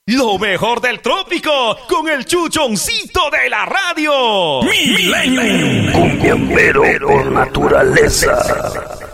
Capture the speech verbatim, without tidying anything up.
Lo mejor del trópico con el chuchoncito de la radio. Milenio. Cumbiambero por naturaleza.